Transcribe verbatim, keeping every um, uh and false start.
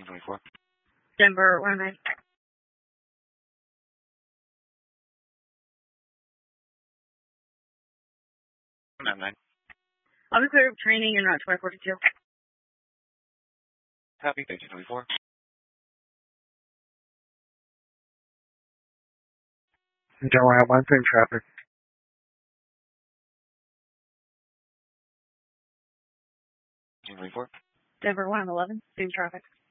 twenty-four. Denver, one nine. nine nine. I'll be clear of training in route twenty forty-two. Copy, thirteen twenty-four. Denver, have one same traffic. thirteen twenty-four. Denver, one eleven. Same traffic.